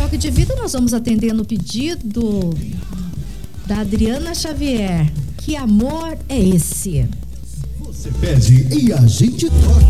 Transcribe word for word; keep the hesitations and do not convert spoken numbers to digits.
Toque de Vida, nós vamos atendendo o pedido da Adriana Xavier. Que amor é esse? Você pede e a gente toca.